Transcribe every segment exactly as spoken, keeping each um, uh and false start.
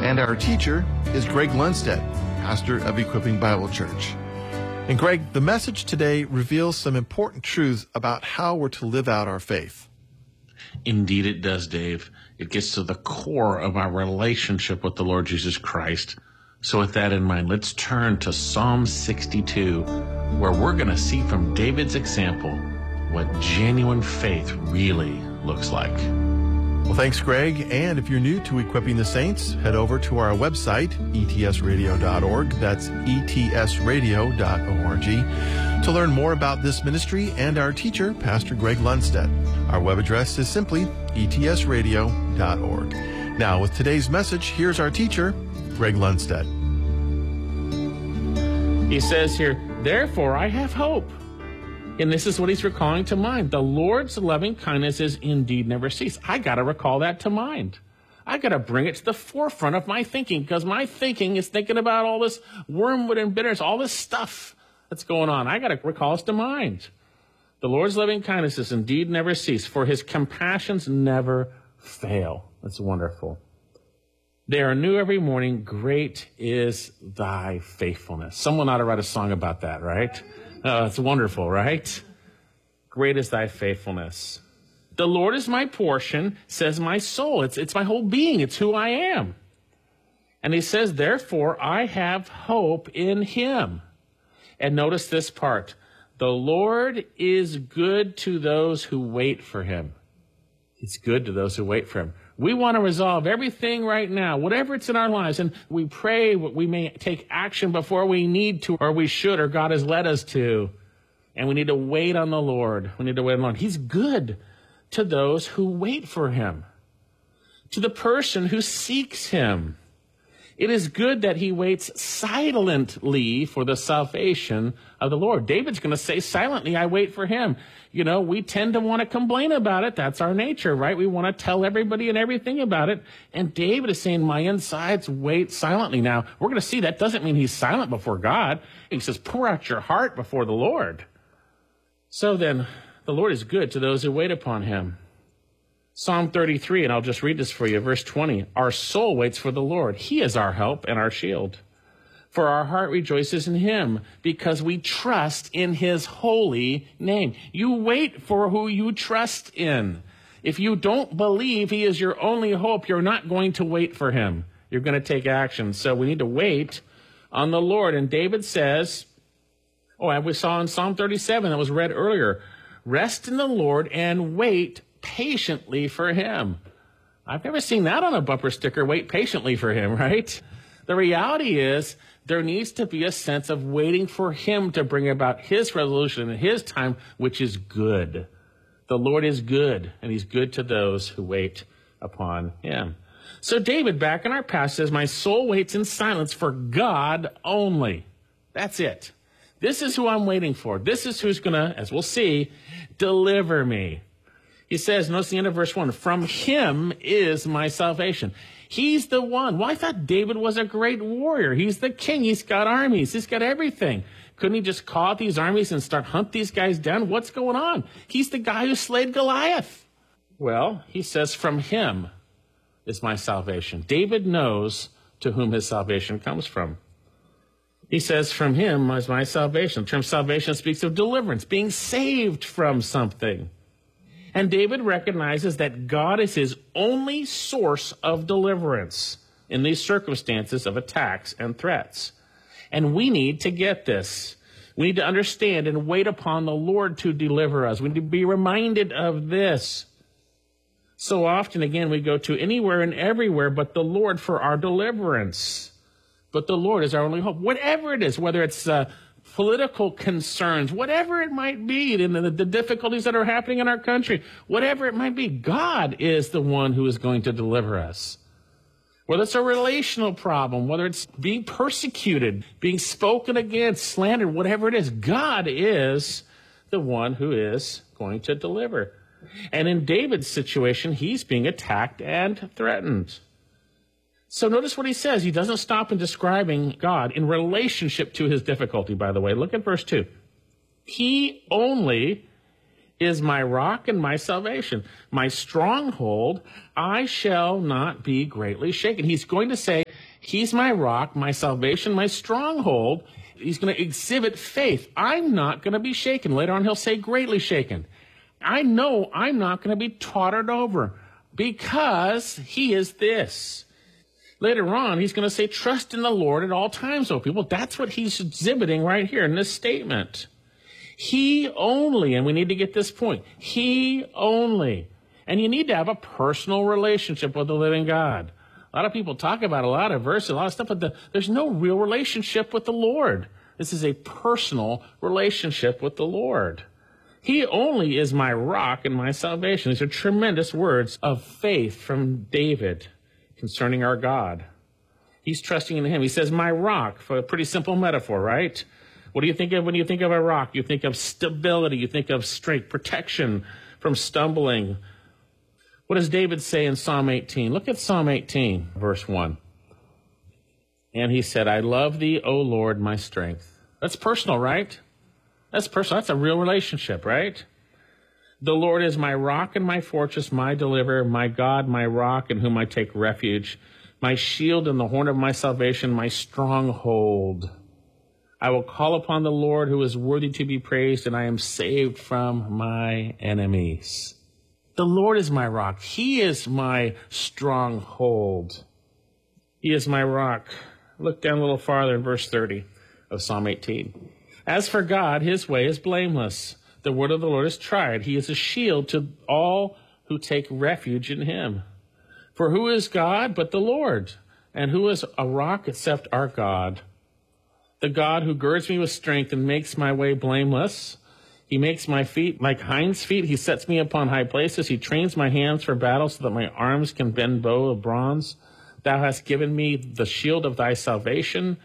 And our teacher is Greg Lundstedt, pastor of Equipping Bible Church. And Greg, the message today reveals some important truths about how we're to live out our faith. Indeed it does, Dave. It gets to the core of our relationship with the Lord Jesus Christ. So with that in mind, let's turn to Psalm sixty-two, where we're going to see from David's example what genuine faith really looks like. Well, thanks, Greg. And if you're new to Equipping the Saints, head over to our website, E T S radio dot org. That's E T S radio dot org to learn more about this ministry and our teacher, Pastor Greg Lundstedt. Our web address is simply E T S radio dot org. Now, with today's message, here's our teacher, Greg Lundstedt. He says here, therefore I have hope. And this is what he's recalling to mind. The Lord's loving kindness is indeed never cease. I got to recall that to mind. I got to bring it to the forefront of my thinking, because my thinking is thinking about all this wormwood and bitterness, all this stuff that's going on. I got to recall it to mind. The Lord's loving kindness is indeed never cease, for his compassions never fail. That's wonderful. They are new every morning. Great is thy faithfulness. Someone ought to write a song about that, right? Oh, it's wonderful, right? Great is thy faithfulness. The Lord is my portion, says my soul. It's, it's my whole being. It's who I am. And he says, therefore, I have hope in him. And notice this part. The Lord is good to those who wait for him. He's good to those who wait for him. We want to resolve everything right now, whatever it's in our lives, and we pray we may take action before we need to, or we should, or God has led us to. And we need to wait on the Lord. We need to wait on the Lord. He's good to those who wait for him, to the person who seeks him. It is good that he waits silently for the salvation of the Lord. David's going to say silently, I wait for him. You know, we tend to want to complain about it. That's our nature, right? We want to tell everybody and everything about it. And David is saying, my insides wait silently. Now, we're going to see that doesn't mean he's silent before God. He says, pour out your heart before the Lord. So then, the Lord is good to those who wait upon him. Psalm thirty-three, and I'll just read this for you, verse twenty. Our soul waits for the Lord. He is our help and our shield. For our heart rejoices in him, because we trust in his holy name. You wait for who you trust in. If you don't believe he is your only hope, you're not going to wait for him. You're going to take action. So we need to wait on the Lord. And David says, oh, and we saw in Psalm thirty-seven that was read earlier, rest in the Lord and wait patiently for him. I've never seen that on a bumper sticker, wait patiently for him, right? The reality is there needs to be a sense of waiting for him to bring about his resolution in his time, which is good. The Lord is good, and he's good to those who wait upon him. So David, back in our past, says, my soul waits in silence for God only. That's it. This is who I'm waiting for. This is who's going to, as we'll see, deliver me. He says, notice the end of verse one, from him is my salvation. He's the one. Well, I thought David was a great warrior. He's the king. He's got armies. He's got everything. Couldn't he just call out these armies and start hunt these guys down? What's going on? He's the guy who slayed Goliath. Well, he says, from him is my salvation. David knows to whom his salvation comes from. He says, from him is my salvation. The term salvation speaks of deliverance, being saved from something. And David recognizes that God is his only source of deliverance in these circumstances of attacks and threats. And we need to get this. We need to understand and wait upon the Lord to deliver us. We need to be reminded of this. So often, again, we go to anywhere and everywhere but the Lord for our deliverance. But the Lord is our only hope. Whatever it is, whether it's uh, political concerns, whatever it might be, and the, the difficulties that are happening in our country, whatever it might be, God is the one who is going to deliver us. Whether it's a relational problem, whether it's being persecuted, being spoken against, slandered, whatever it is, God is the one who is going to deliver. And in David's situation, he's being attacked and threatened. So notice what he says. He doesn't stop in describing God in relationship to his difficulty, by the way. Look at verse two. He only is my rock and my salvation, my stronghold. I shall not be greatly shaken. He's going to say He's my rock, my salvation, my stronghold. He's going to exhibit faith. I'm not going to be shaken. Later on, he'll say greatly shaken. I know I'm not going to be tottered over because he is this. Later on, he's going to say, trust in the Lord at all times, O people. That's what he's exhibiting right here in this statement. He only, and we need to get this point, he only. And you need to have a personal relationship with the living God. A lot of people talk about a lot of verses, a lot of stuff, but the, there's no real relationship with the Lord. This is a personal relationship with the Lord. He only is my rock and my salvation. These are tremendous words of faith from David concerning our God. He's trusting in him. He says, my rock, for a pretty simple metaphor, right? What do you think of when you think of a rock? You think of stability. You think of strength, protection from stumbling. What does David say in Psalm eighteen? Look at Psalm eighteen, verse one. And he said, I love thee, O Lord, my strength. That's personal, right? That's personal. That's a real relationship, right? The Lord is my rock and my fortress, my deliverer, my God, my rock, in whom I take refuge, my shield and the horn of my salvation, my stronghold. I will call upon the Lord who is worthy to be praised, and I am saved from my enemies. The Lord is my rock. He is my stronghold. He is my rock. Look down a little farther in verse thirty of Psalm eighteen. As for God, his way is blameless. The word of the Lord is tried. He is a shield to all who take refuge in him. For who is God but the Lord? And who is a rock except our God? The God who girds me with strength and makes my way blameless. He makes my feet like hinds' feet. He sets me upon high places. He trains my hands for battle so that my arms can bend bow of bronze. Thou hast given me the shield of thy salvation,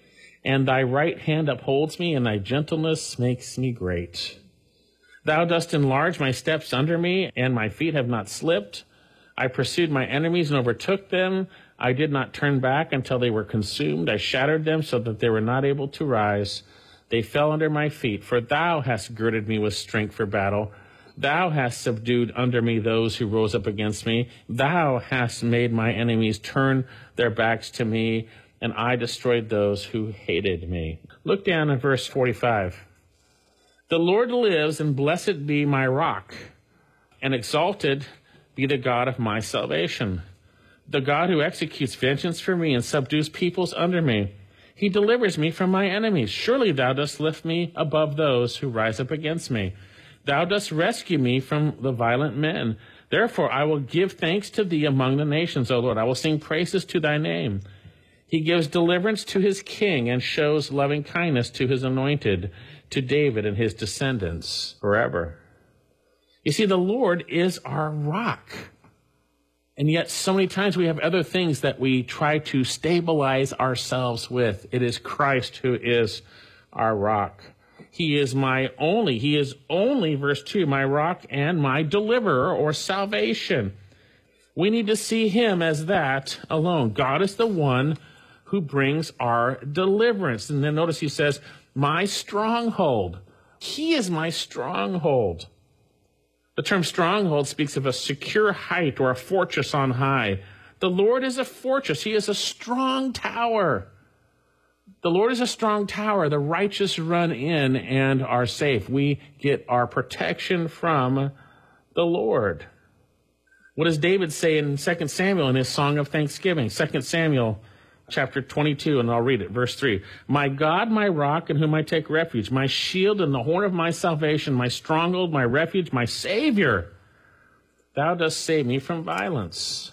and thy right hand upholds me, and thy gentleness makes me great. Thou dost enlarge my steps under me, and my feet have not slipped. I pursued my enemies and overtook them. I did not turn back until they were consumed. I shattered them so that they were not able to rise. They fell under my feet, for thou hast girded me with strength for battle. Thou hast subdued under me those who rose up against me. Thou hast made my enemies turn their backs to me, and I destroyed those who hated me. Look down at verse forty-five. The Lord lives, and blessed be my rock, and exalted be the God of my salvation. The God who executes vengeance for me and subdues peoples under me. He delivers me from my enemies. Surely thou dost lift me above those who rise up against me. Thou dost rescue me from the violent men. Therefore I will give thanks to thee among the nations, O Lord. I will sing praises to thy name. He gives deliverance to his king and shows loving kindness to his anointed, to David and his descendants forever. You see, the Lord is our rock. And yet so many times we have other things that we try to stabilize ourselves with. It is Christ who is our rock. He is my only, he is only, verse two, my rock and my deliverer or salvation. We need to see him as that alone. God is the one who brings our deliverance. And then notice he says, my stronghold. He is my stronghold. The term stronghold speaks of a secure height or a fortress on high. The Lord is a fortress. He is a strong tower. The Lord is a strong tower. The righteous run in and are safe. We get our protection from the Lord. What does David say in Second Samuel in his song of thanksgiving? Second Samuel chapter twenty-two, and I'll read it, verse three. My God, my rock, in whom I take refuge, my shield and the horn of my salvation, my stronghold, my refuge, my Savior. Thou dost save me from violence.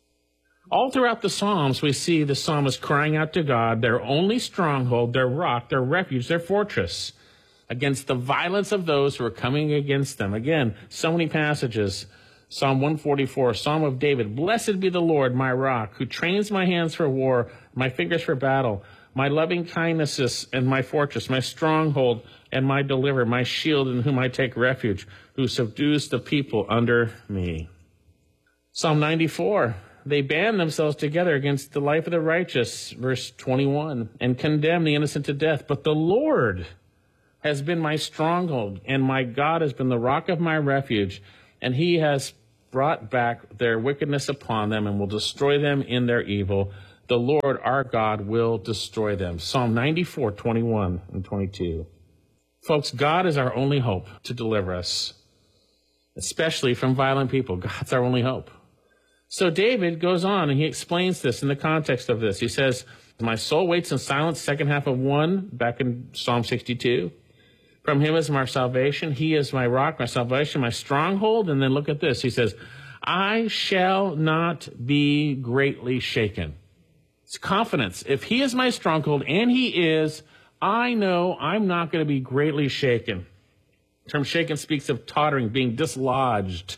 All throughout the Psalms, we see the psalmist crying out to God, their only stronghold, their rock, their refuge, their fortress, against the violence of those who are coming against them. Again, so many passages. Psalm one forty-four, Psalm of David. Blessed be the Lord, my rock, who trains my hands for war, my fingers for battle, my loving kindnesses and my fortress, my stronghold and my deliverer, my shield in whom I take refuge, who subdues the people under me. Psalm ninety-four, they band themselves together against the life of the righteous, verse twenty-one, and condemn the innocent to death. But the Lord has been my stronghold, and my God has been the rock of my refuge, and he has brought back their wickedness upon them and will destroy them in their evil. the Lord our God will destroy them. Psalm ninety-four, twenty-one and twenty-two. Folks, God is our only hope to deliver us, especially from violent people. God's our only hope. So David goes on and he explains this in the context of this. He says, my soul waits in silence, second half of one, back in Psalm sixty-two. From him is my salvation. He is my rock, my salvation, my stronghold. And then look at this. He says, I shall not be greatly shaken. It's confidence. If he is my stronghold, and he is, I know I'm not going to be greatly shaken. The term shaken speaks of tottering, being dislodged.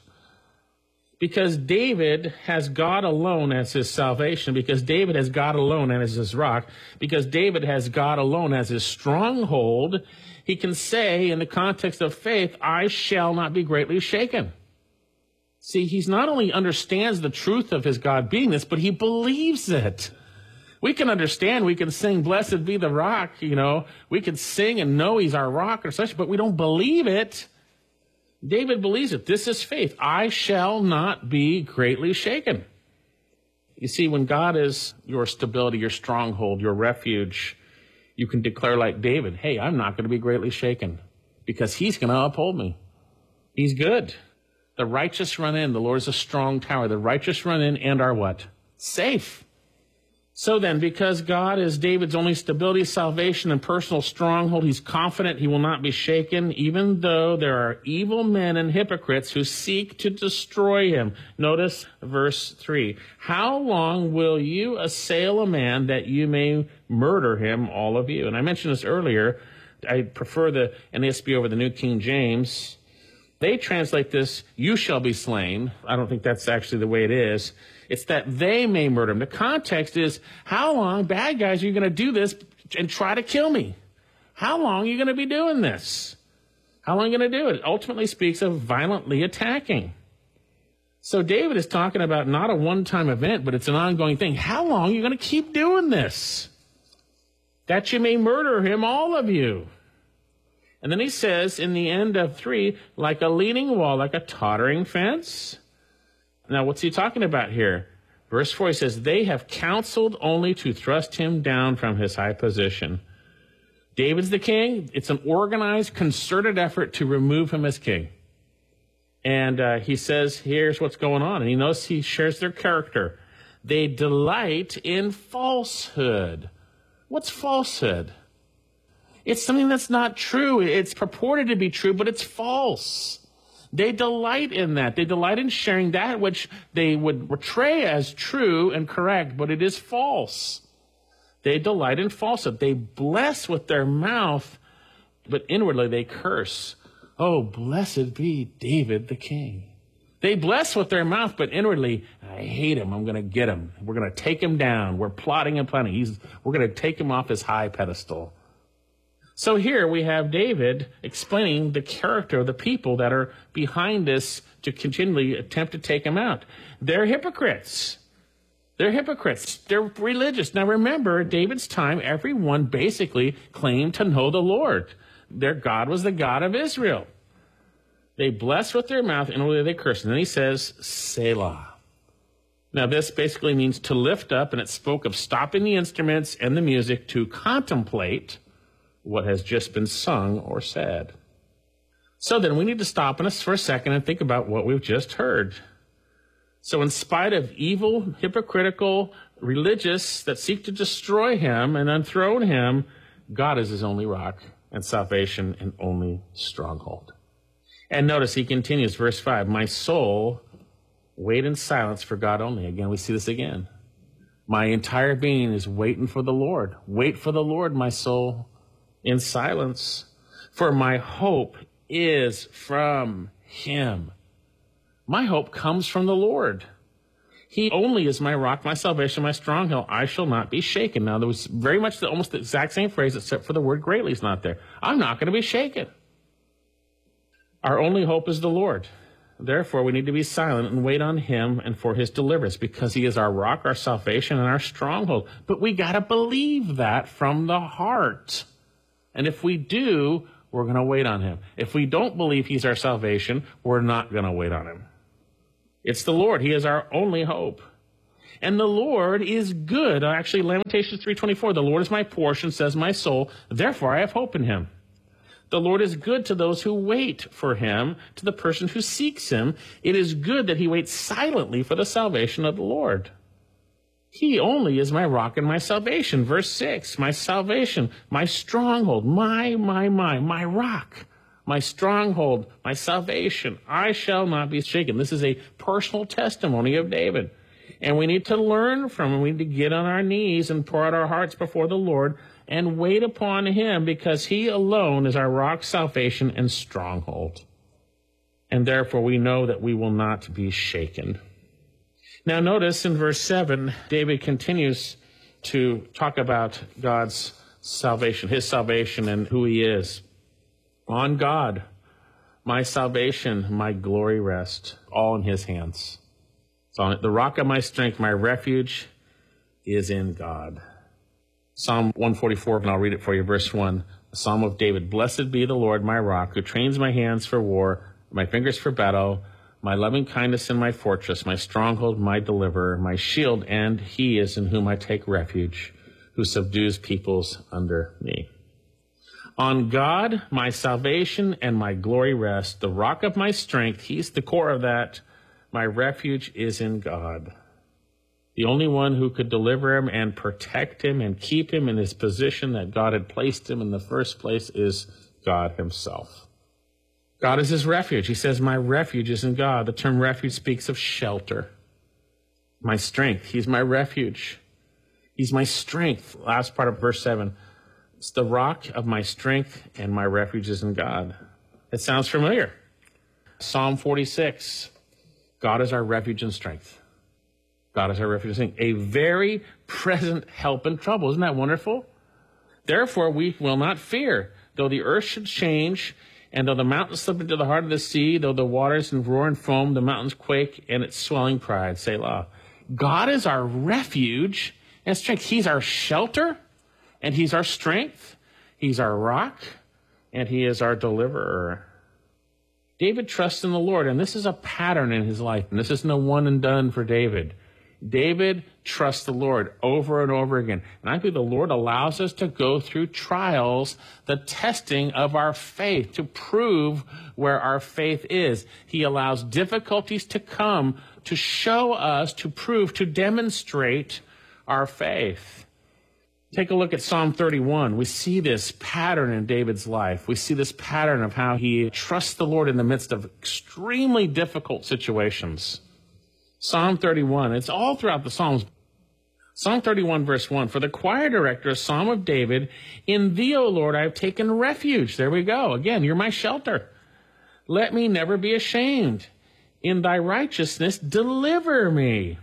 Because David has God alone as his salvation, because David has God alone as his rock, because David has God alone as his stronghold, he can say in the context of faith, I shall not be greatly shaken. See, he's not only understands the truth of his God beingness, but he believes it. We can understand, we can sing, blessed be the rock, you know, we can sing and know he's our rock or such, but we don't believe it. David believes it. This is faith. I shall not be greatly shaken. You see, when God is your stability, your stronghold, your refuge, you can declare like David, hey, I'm not going to be greatly shaken because he's going to uphold me. He's good. The righteous run in. The Lord is a strong tower. The righteous run in and are what? Safe. So then, because God is David's only stability, salvation, and personal stronghold, he's confident he will not be shaken, even though there are evil men and hypocrites who seek to destroy him. Notice verse three. How long will you assail a man that you may murder him, all of you? And I mentioned this earlier. I prefer the N A S B over the New King James. They translate this, you shall be slain. I don't think that's actually the way it is. It's that they may murder him. The context is, how long, bad guys, are you going to do this and try to kill me? How long are you going to be doing this? How long are you going to do it? It ultimately speaks of violently attacking. So David is talking about not a one-time event, but it's an ongoing thing. How long are you going to keep doing this? That you may murder him, all of you. And then he says in the end of three, like a leaning wall, like a tottering fence. Now, what's he talking about here? Verse four, he says, they have counseled only to thrust him down from his high position. David's the king. It's an organized, concerted effort to remove him as king. And uh, he says, here's what's going on. And he knows he shares their character. They delight in falsehood. What's falsehood? It's something that's not true. It's purported to be true, but it's false. They delight in that. They delight in sharing that which they would portray as true and correct, but it is false. They delight in falsehood. They bless with their mouth, but inwardly they curse. Oh, blessed be David the king. They bless with their mouth, but inwardly, I hate him. I'm going to get him. We're going to take him down. We're plotting and planning. He's, we're going to take him off his high pedestal. So here we have David explaining the character of the people that are behind this to continually attempt to take him out. They're hypocrites. They're hypocrites. They're religious. Now remember, David's time, everyone basically claimed to know the Lord. Their God was the God of Israel. They bless with their mouth, and only they curse. And then he says, Selah. Now this basically means to lift up, and it spoke of stopping the instruments and the music to contemplate what has just been sung or said. So then we need to stop in us for a second and think about what we've just heard. So in spite of evil, hypocritical, religious that seek to destroy him and enthrone him, God is his only rock and salvation and only stronghold. And notice he continues, verse five, my soul wait in silence for God only. Again, we see this again. My entire being is waiting for the Lord. Wait for the Lord, my soul, in silence, for my hope is from him. My hope comes from the Lord. He only is my rock, my salvation, my stronghold. I shall not be shaken. Now, there was very much the, almost the exact same phrase, except for the word greatly is not there. I'm not going to be shaken. Our only hope is the Lord. Therefore, we need to be silent and wait on him and for his deliverance, because he is our rock, our salvation, and our stronghold. But we got to believe that from the heart. And if we do, we're going to wait on him. If we don't believe he's our salvation, we're not going to wait on him. It's the Lord. He is our only hope. And the Lord is good. Actually, Lamentations three twenty-four, the Lord is my portion, says my soul. Therefore, I have hope in him. The Lord is good to those who wait for him, to the person who seeks him. It is good that he waits silently for the salvation of the Lord. He only is my rock and my salvation. Verse six, my salvation, my stronghold, my, my, my, my rock, my stronghold, my salvation. I shall not be shaken. This is a personal testimony of David. And we need to learn from him. We need to get on our knees and pour out our hearts before the Lord and wait upon him, because he alone is our rock, salvation, and stronghold. And therefore we know that we will not be shaken. Now notice in verse seven, David continues to talk about God's salvation, his salvation, and who he is. On God, my salvation, my glory rest, all in his hands. So the rock of my strength, my refuge, is in God. Psalm one forty-four, and I'll read it for you, verse one. A psalm of David. Blessed be the Lord, my rock, who trains my hands for war, my fingers for battle, my loving kindness and my fortress, my stronghold, my deliverer, my shield, and he is in whom I take refuge, who subdues peoples under me. On God, my salvation and my glory rest, the rock of my strength, he's the core of that. My refuge is in God. The only one who could deliver him and protect him and keep him in his position that God had placed him in the first place is God himself. God is his refuge. He says, my refuge is in God. The term refuge speaks of shelter. My strength. He's my refuge. He's my strength. Last part of verse seven. It's the rock of my strength and my refuge is in God. It sounds familiar. Psalm forty-six. God is our refuge and strength. God is our refuge and strength. A very present help in trouble. Isn't that wonderful? Therefore, we will not fear, though the earth should change, and though the mountains slip into the heart of the sea, though the waters and roar and foam, the mountains quake, and its swelling pride. Selah. God is our refuge and strength. He's our shelter, and he's our strength. He's our rock, and he is our deliverer. David trusts in the Lord, and this is a pattern in his life, and this isn't a one and done for David. David trusts the Lord over and over again. And I think the Lord allows us to go through trials, the testing of our faith, to prove where our faith is. He allows difficulties to come to show us, to prove, to demonstrate our faith. Take a look at Psalm thirty-one. We see this pattern in David's life. We see this pattern of how he trusts the Lord in the midst of extremely difficult situations. Psalm thirty-one, it's all throughout the Psalms. Psalm thirty-one, verse one, for the choir director, a psalm of David, in thee, O Lord, I have taken refuge. There we go. Again, you're my shelter. Let me never be ashamed. In thy righteousness, deliver me.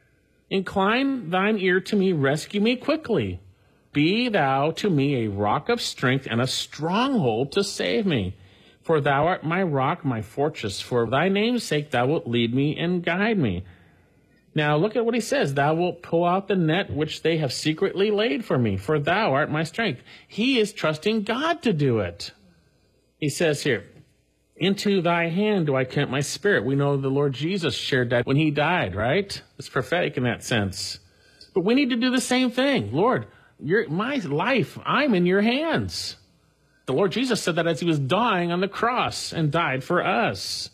Incline thine ear to me, rescue me quickly. Be thou to me a rock of strength and a stronghold to save me. For thou art my rock, my fortress. For thy name's sake thou wilt lead me and guide me. Now look at what he says. Thou wilt pull out the net which they have secretly laid for me. For thou art my strength. He is trusting God to do it. He says here, into thy hand do I commit my spirit. We know the Lord Jesus shared that when he died, right? It's prophetic in that sense. But we need to do the same thing. Lord, your, my life, I'm in your hands. The Lord Jesus said that as he was dying on the cross and died for us.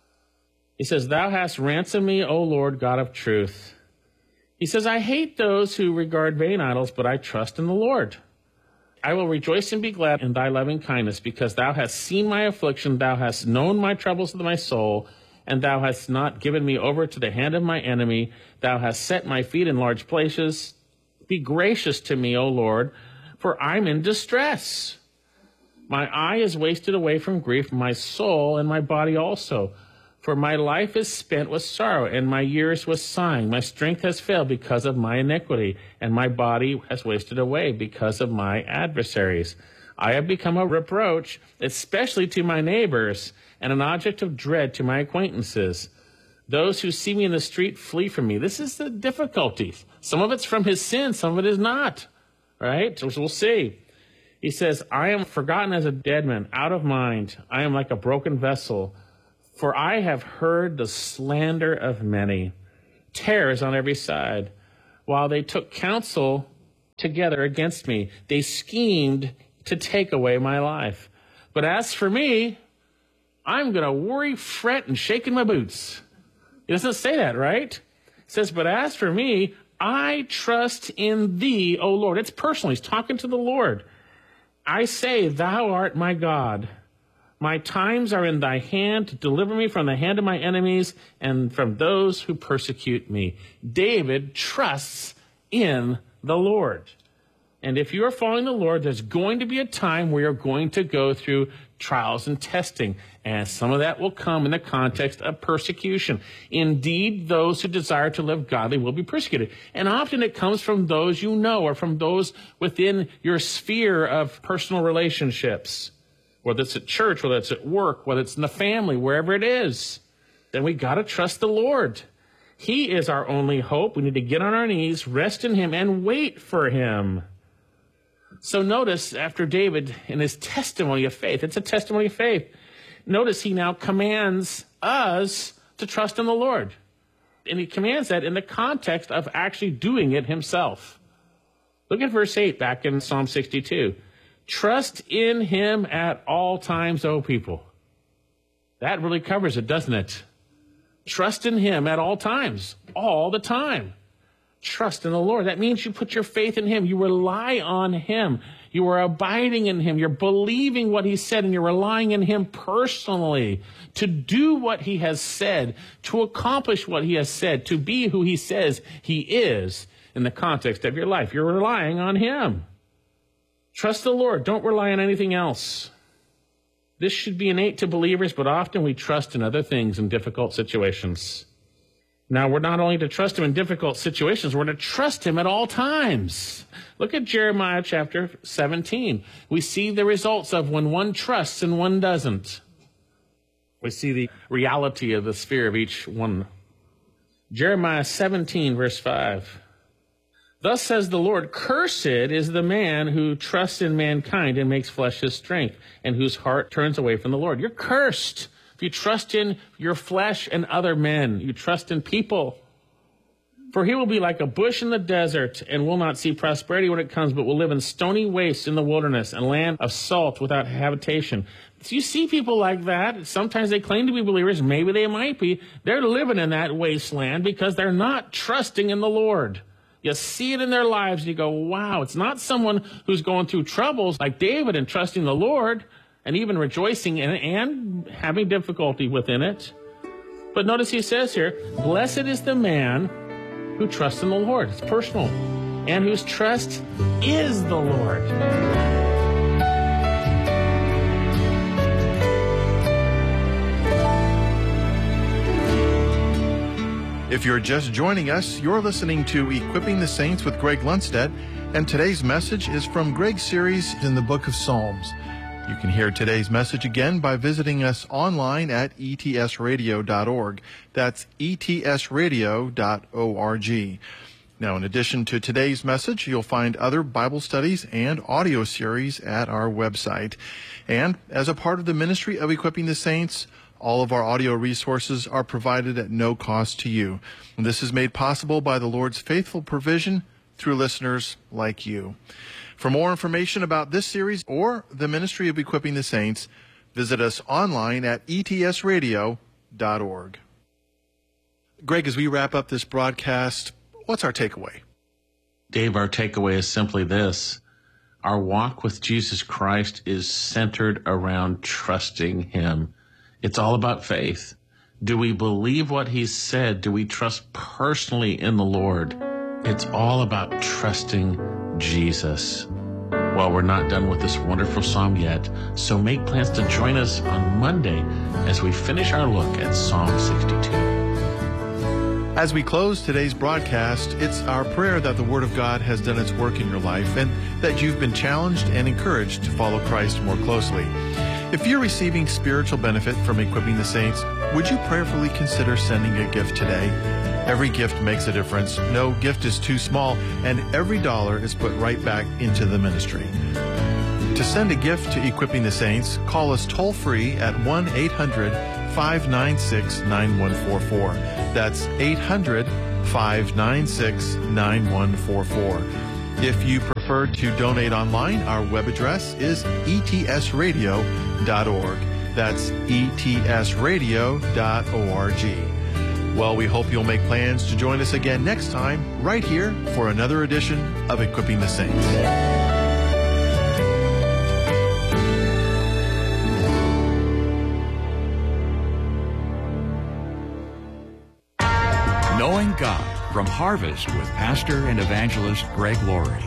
He says, thou hast ransomed me, O Lord, God of truth. He says, I hate those who regard vain idols, but I trust in the Lord. I will rejoice and be glad in thy loving kindness, because thou hast seen my affliction, thou hast known my troubles of my soul, and thou hast not given me over to the hand of my enemy. Thou hast set my feet in large places. Be gracious to me, O Lord, for I'm in distress. My eye is wasted away from grief, my soul and my body also. For my life is spent with sorrow, and my years with sighing. My strength has failed because of my iniquity, and my body has wasted away because of my adversaries. I have become a reproach, especially to my neighbors, and an object of dread to my acquaintances. Those who see me in the street flee from me. This is the difficulty. Some of it's from his sin, some of it is not. Right? So we'll see. He says, I am forgotten as a dead man, out of mind. I am like a broken vessel. For I have heard the slander of many. Terror is on every side. while they took counsel together against me. They schemed to take away my life. But as for me, I'm going to worry, fret, and shake in my boots. It doesn't say that, right? It says, but as for me, I trust in thee, O Lord. It's personal. He's talking to the Lord. I say, thou art my God. My times are in thy hand to deliver me from the hand of my enemies and from those who persecute me. David trusts in the Lord. And if you are following the Lord, there's going to be a time where you're going to go through trials and testing. And some of that will come in the context of persecution. Indeed, those who desire to live godly will be persecuted. And often it comes from those you know or from those within your sphere of personal relationships. Whether it's at church, whether it's at work, whether it's in the family, wherever it is. Then we got to trust the Lord. He is our only hope. We need to get on our knees, rest in him, and wait for him. So notice after David in his testimony of faith, it's a testimony of faith. Notice he now commands us to trust in the Lord. And he commands that in the context of actually doing it himself. Look at verse eight back in Psalm sixty-two. Trust in him at all times, O people. That really covers it, doesn't it? Trust in him at all times, all the time. Trust in the Lord. That means you put your faith in him. You rely on him. You are abiding in him. You're believing what he said, and you're relying in him personally to do what he has said, to accomplish what he has said, to be who he says he is in the context of your life. You're relying on him. Trust the Lord. Don't rely on anything else. This should be innate to believers, but often we trust in other things in difficult situations. Now, we're not only to trust him in difficult situations, we're to trust him at all times. Look at Jeremiah chapter seventeen. We see the results of when one trusts and one doesn't. We see the reality of the sphere of each one. Jeremiah seventeen, verse five. Thus says the Lord, cursed is the man who trusts in mankind and makes flesh his strength, and whose heart turns away from the Lord. You're cursed. If you trust in your flesh and other men, you trust in people. For he will be like a bush in the desert and will not see prosperity when it comes, but will live in stony wastes in the wilderness and land of salt without habitation. So you see people like that. Sometimes they claim to be believers. Maybe they might be. They're living in that wasteland because they're not trusting in the Lord. You see it in their lives and you go, wow, it's not someone who's going through troubles like David and trusting the Lord and even rejoicing in it and having difficulty within it. But notice he says here, blessed is the man who trusts in the Lord. It's personal. And whose trust is the Lord. If you're just joining us, you're listening to Equipping the Saints with Greg Lundstedt, and today's message is from Greg's series in the book of Psalms. You can hear today's message again by visiting us online at E T S radio dot org. That's E T S radio dot org. Now, in addition to today's message, you'll find other Bible studies and audio series at our website. And as a part of the ministry of Equipping the Saints, all of our audio resources are provided at no cost to you. And this is made possible by the Lord's faithful provision through listeners like you. For more information about this series or the ministry of Equipping the Saints, visit us online at E T S radio dot org. Greg, as we wrap up this broadcast, what's our takeaway? Dave, our takeaway is simply this. Our walk with Jesus Christ is centered around trusting him. It's all about faith. Do we believe what he said? Do we trust personally in the Lord? It's all about trusting Jesus. Well, we're not done with this wonderful psalm yet, so make plans to join us on Monday as we finish our look at Psalm sixty-two. As we close today's broadcast, it's our prayer that the Word of God has done its work in your life and that you've been challenged and encouraged to follow Christ more closely. If you're receiving spiritual benefit from Equipping the Saints, would you prayerfully consider sending a gift today? Every gift makes a difference. No gift is too small, and every dollar is put right back into the ministry. To send a gift to Equipping the Saints, call us toll-free at one eight hundred five nine six nine one four four. That's eight hundred five nine six, nine one four four. If you prefer to donate online, our web address is e t s radio dot org. That's e t s radio dot org. Well, we hope you'll make plans to join us again next time, right here, for another edition of Equipping the Saints. Knowing God from Harvest with Pastor and Evangelist Greg Laurie.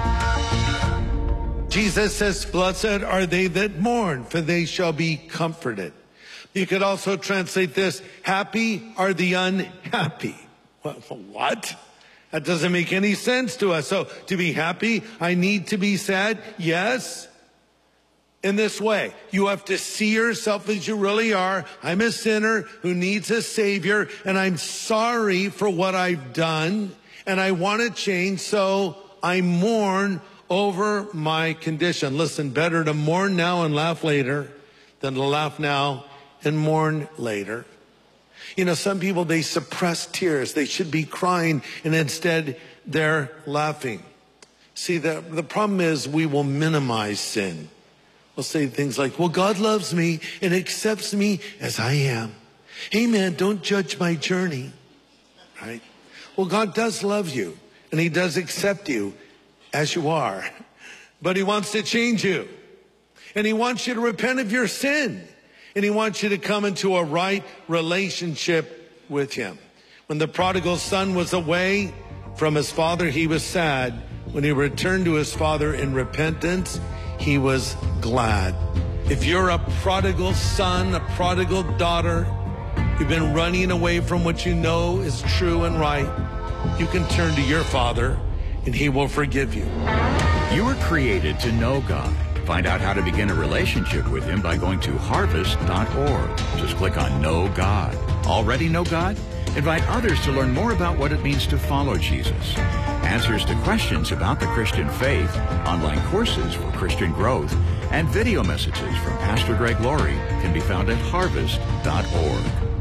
Jesus says, blessed are they that mourn, for they shall be comforted. You could also translate this, happy are the unhappy. What? That doesn't make any sense to us. So to be happy, I need to be sad? Yes. In this way, you have to see yourself as you really are. I'm a sinner who needs a Savior, and I'm sorry for what I've done, and I want to change, so I mourn over my condition. Listen, better to mourn now and laugh later than to laugh now and mourn later. You know, some people, they suppress tears. They should be crying, and instead they're laughing. See, the, the problem is we will minimize sin. We'll say things like, well, God loves me and accepts me as I am. Hey, man, don't judge my journey, right? Well, God does love you, and he does accept you as you are, but he wants to change you, and he wants you to repent of your sin, and he wants you to come into a right relationship with him. When the prodigal son was away from his father, he was sad. When he returned to his father in repentance, he was glad. If you're a prodigal son, a prodigal daughter, you've been running away from what you know is true and right, you can turn to your Father and he will forgive you. You were created to know God. Find out how to begin a relationship with him by going to harvest dot org. Just click on Know God. Already know God? Invite others to learn more about what it means to follow Jesus. Answers to questions about the Christian faith, online courses for Christian growth, and video messages from Pastor Greg Laurie can be found at harvest dot org.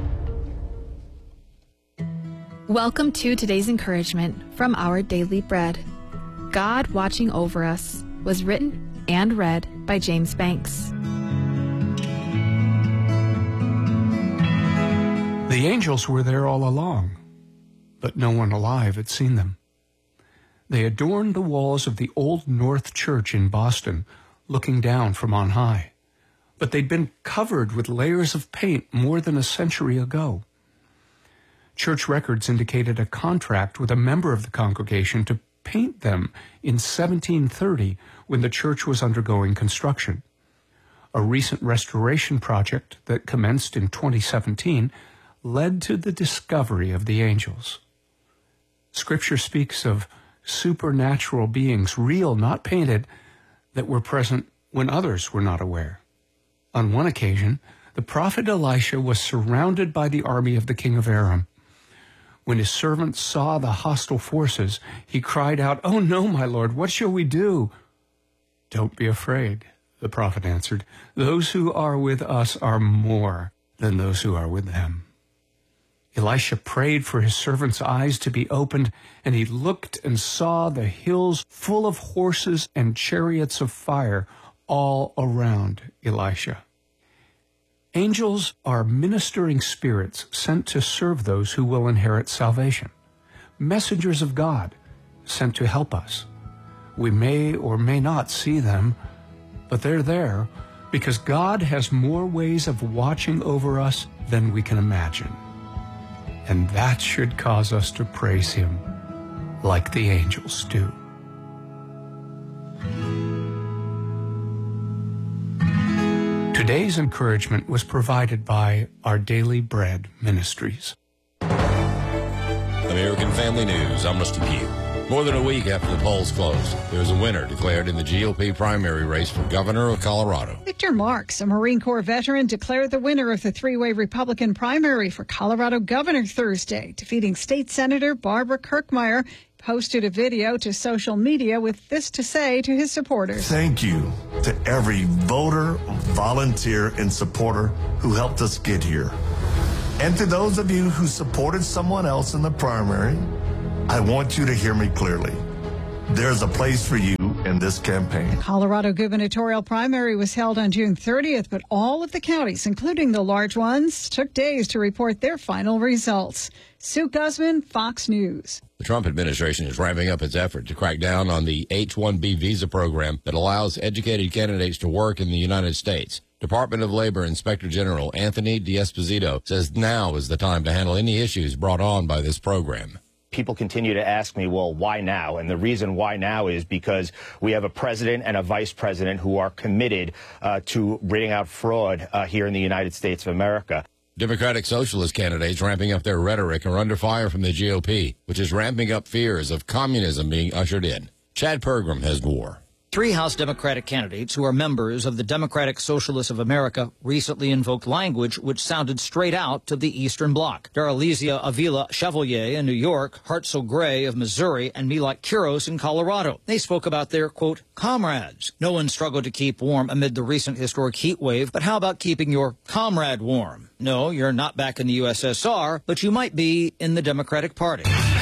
Welcome to today's encouragement from Our Daily Bread. God Watching Over Us was written and read by James Banks. The angels were there all along, but no one alive had seen them. They adorned the walls of the Old North Church in Boston, looking down from on high, but they'd been covered with layers of paint more than a century ago. Church records indicated a contract with a member of the congregation to paint them in seventeen thirty when the church was undergoing construction. A recent restoration project that commenced in twenty seventeen led to the discovery of the angels. Scripture speaks of supernatural beings, real, not painted, that were present when others were not aware. On one occasion, the prophet Elisha was surrounded by the army of the king of Aram. When his servant saw the hostile forces, he cried out, "Oh no, my lord, what shall we do?" "Don't be afraid," the prophet answered. "Those who are with us are more than those who are with them." Elisha prayed for his servant's eyes to be opened, and he looked and saw the hills full of horses and chariots of fire all around Elisha. Angels are ministering spirits sent to serve those who will inherit salvation. Messengers of God sent to help us. We may or may not see them, but they're there because God has more ways of watching over us than we can imagine. And that should cause us to praise him like the angels do. Today's encouragement was provided by Our Daily Bread Ministries. American Family News, I'm Rusty Pugh. More than a week after the polls closed, there was a winner declared in the G O P primary race for governor of Colorado. Victor Marks, a Marine Corps veteran, declared the winner of the three-way Republican primary for Colorado governor Thursday, defeating State Senator Barbara Kirkmeyer. Posted a video to social media with this to say to his supporters. Thank you to every voter, volunteer, and supporter who helped us get here. And to those of you who supported someone else in the primary, I want you to hear me clearly. There's a place for you in this campaign. The Colorado gubernatorial primary was held on June thirtieth, but all of the counties, including the large ones, took days to report their final results. Sue Guzman, Fox News. The Trump administration is ramping up its effort to crack down on the H one B visa program that allows educated candidates to work in the United States. Department of Labor Inspector General Anthony D'Esposito says now is the time to handle any issues brought on by this program. People continue to ask me, well, why now? And the reason why now is because we have a president and a vice president who are committed uh, to rooting out fraud uh, here in the United States of America. Democratic Socialist candidates ramping up their rhetoric are under fire from the G O P, which is ramping up fears of communism being ushered in. Chad Pergram has more. Three House Democratic candidates who are members of the Democratic Socialists of America recently invoked language which sounded straight out to the Eastern Bloc. Daralizia Avila Chevalier in New York, Hartzell Gray of Missouri, and Milot Quiros in Colorado. They spoke about their, quote, comrades. No one struggled to keep warm amid the recent historic heat wave, but how about keeping your comrade warm? No, you're not back in the U S S R, but you might be in the Democratic Party.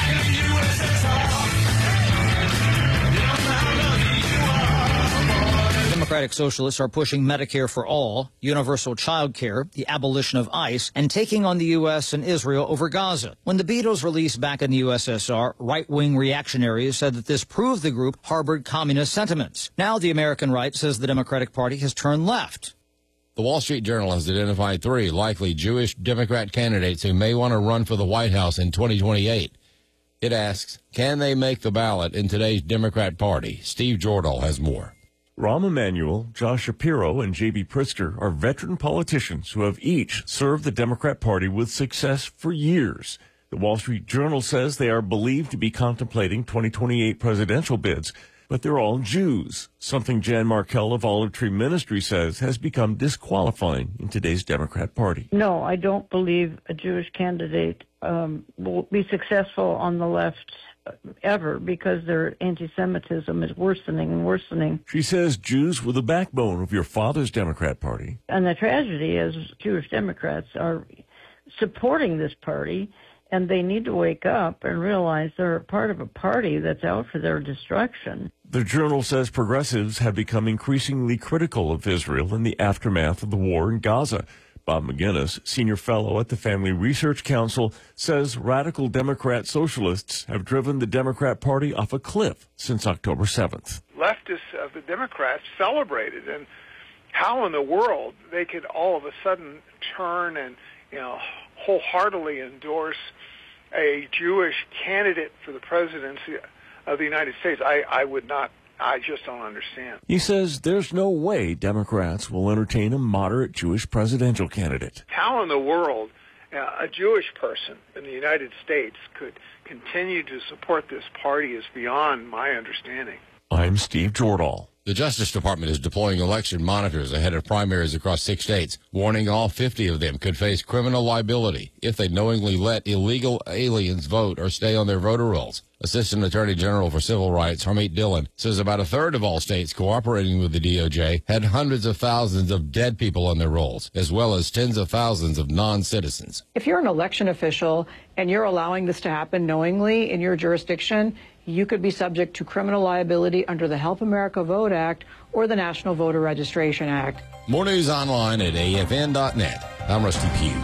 Democratic Socialists are pushing Medicare for all, universal child care, the abolition of ICE, and taking on the U S and Israel over Gaza. When the Beatles released back in the U S S R, right-wing reactionaries said that this proved the group harbored communist sentiments. Now the American right says the Democratic Party has turned left. The Wall Street Journal has identified three likely Jewish Democrat candidates who may want to run for the White House in twenty twenty-eight. It asks, can they make the ballot in today's Democrat Party? Steve Jordahl has more. Rahm Emanuel, Josh Shapiro, and J B Pritzker are veteran politicians who have each served the Democrat Party with success for years. The Wall Street Journal says they are believed to be contemplating twenty twenty-eight presidential bids, but they're all Jews, something Jan Markell of Olive Tree Ministry says has become disqualifying in today's Democrat Party. No, I don't believe a Jewish candidate um, will be successful on the left ever, because their anti-Semitism is worsening and worsening. She says Jews were the backbone of your father's Democrat Party. And the tragedy is Jewish Democrats are supporting this party, and they need to wake up and realize they're a part of a party that's out for their destruction. The Journal says progressives have become increasingly critical of Israel in the aftermath of the war in Gaza. Bob McGinnis, senior fellow at the Family Research Council, says radical Democrat socialists have driven the Democrat Party off a cliff since October seventh. Leftists of the Democrats celebrated, and how in the world they could all of a sudden turn and, you know, wholeheartedly endorse a Jewish candidate for the presidency of the United States, I, I would not I just don't understand. He says there's no way Democrats will entertain a moderate Jewish presidential candidate. How in the world uh, a Jewish person in the United States could continue to support this party is beyond my understanding. I'm Steve Jordahl. The Justice Department is deploying election monitors ahead of primaries across six states, warning all fifty of them could face criminal liability if they knowingly let illegal aliens vote or stay on their voter rolls. Assistant Attorney General for Civil Rights, Harmeet Dillon, says about a third of all states cooperating with the D O J had hundreds of thousands of dead people on their rolls, as well as tens of thousands of non-citizens. If you're an election official and you're allowing this to happen knowingly in your jurisdiction, you could be subject to criminal liability under the Help America Vote Act or the National Voter Registration Act. More news online at A F N dot net. I'm Rusty Pugh.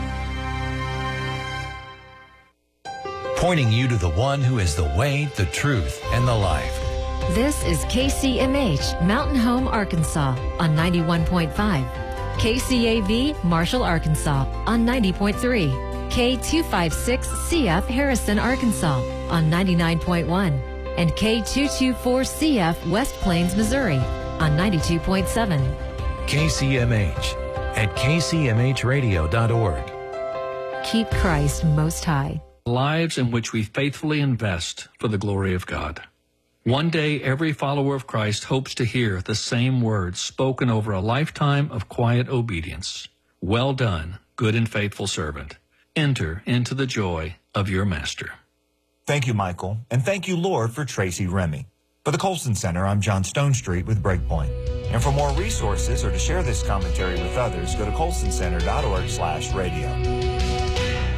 Pointing you to the one who is the way, the truth, and the life. This is K C M H, Mountain Home, Arkansas, on ninety-one point five. K C A V, Marshall, Arkansas, on ninety point three. K two fifty-six C F, Harrison, Arkansas, on ninety-nine point one. And K two twenty-four C F, West Plains, Missouri, on ninety-two point seven. K C M H at K C M H radio dot org. Keep Christ most high. Lives in which we faithfully invest for the glory of God. One day, every follower of Christ hopes to hear the same words spoken over a lifetime of quiet obedience. Well done, good and faithful servant. Enter into the joy of your master. Thank you, Michael, and thank you, Lord, for Tracy Remy. For the Colson Center, I'm John Stonestreet with Breakpoint. And for more resources or to share this commentary with others, go to colson center dot org slash radio.